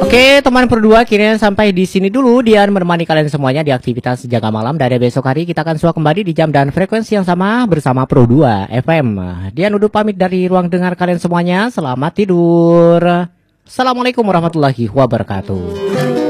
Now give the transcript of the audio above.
Oke, teman berdua, kini sampai di sini dulu. Dian menemani kalian semuanya di aktivitas jaga malam. Dari besok hari kita akan suah kembali di jam dan frekuensi yang sama bersama Pro 2 FM. Dian udah pamit dari ruang dengar kalian semuanya. Selamat tidur. Assalamualaikum warahmatullahi wabarakatuh.